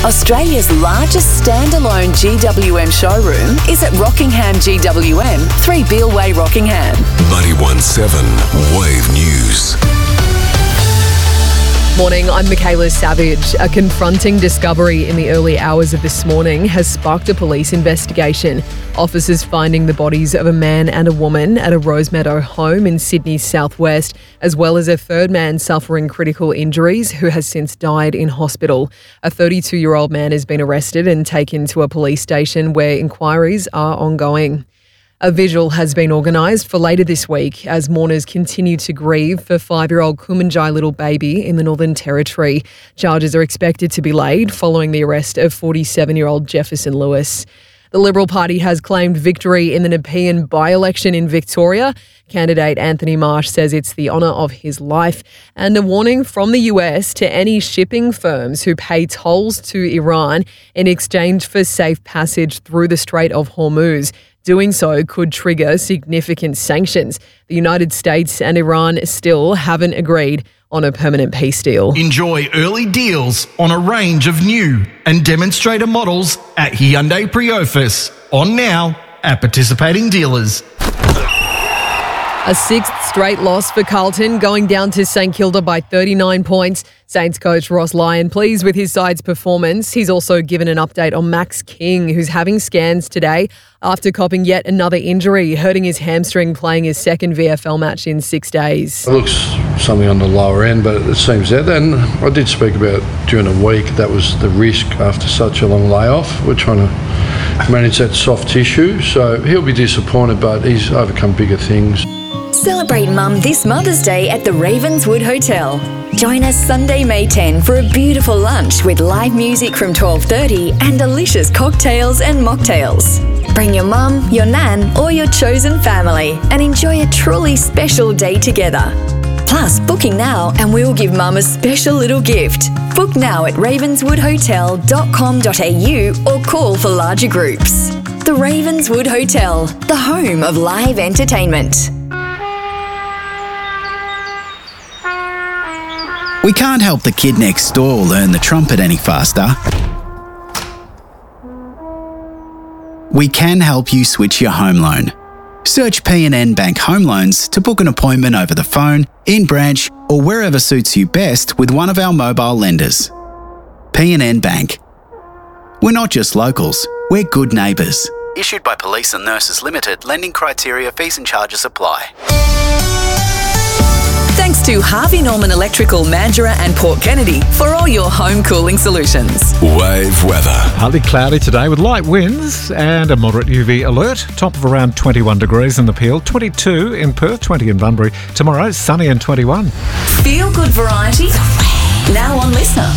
Australia's largest standalone GWM showroom is at Rockingham GWM, 3 Beale Way, Rockingham. 91.7 Wave News. Morning, I'm Michaela Savage. A confronting discovery in the early hours of this morning has sparked a police investigation. Officers finding the bodies of a man and a woman at a Rosemeadow home in Sydney's southwest, as well as a third man suffering critical injuries who has since died in hospital. A 32-year-old man has been arrested and taken to a police station where inquiries are ongoing. A vigil has been organised for later this week as mourners continue to grieve for 5-year-old Kumanjai little baby in the Northern Territory. Charges are expected to be laid following the arrest of 47-year-old Jefferson Lewis. The Liberal Party has claimed victory in the Nepean by-election in Victoria. Candidate Anthony Marsh says it's the honour of his life, and a warning from the US to any shipping firms who pay tolls to Iran in exchange for safe passage through the Strait of Hormuz. Doing so could trigger significant sanctions. The United States and Iran still haven't agreed on a permanent peace deal. Enjoy early deals on a range of new and demonstrator models at Hyundai Priofus. On now at participating dealers. A sixth straight loss for Carlton, going down to St Kilda by 39 points. Saints coach Ross Lyon pleased with his side's performance. He's also given an update on Max King, who's having scans today after copping yet another injury, hurting his hamstring playing his second VFL match in 6 days. It looks something on the lower end, but it seems that. And I did speak about during the week that was the risk after such a long layoff. We're trying to manage that soft tissue, so he'll be disappointed, but he's overcome bigger things. Celebrate Mum this Mother's Day at the Ravenswood Hotel. Join us Sunday, May 10 for a beautiful lunch with live music from 12:30 and delicious cocktails and mocktails. Bring your mum, your nan or your chosen family and enjoy a truly special day together. Plus, booking now and we'll give Mum a special little gift. Book now at ravenswoodhotel.com.au or call for larger groups. The Ravenswood Hotel, the home of live entertainment. We can't help the kid next door learn the trumpet any faster. We can help you switch your home loan. Search P&N Bank Home Loans to book an appointment over the phone, in branch, or wherever suits you best with one of our mobile lenders. P&N Bank. We're not just locals, we're good neighbours. Issued by Police and Nurses Limited, lending criteria, fees and charges apply. Thanks to Harvey Norman Electrical, Mandurah and Port Kennedy for all your home cooling solutions. Wave weather. Partly cloudy today with light winds and a moderate UV alert. Top of around 21 degrees in the Peel, 22 in Perth, 20 in Bunbury. Tomorrow, sunny and 21. Feel good variety now on Listener.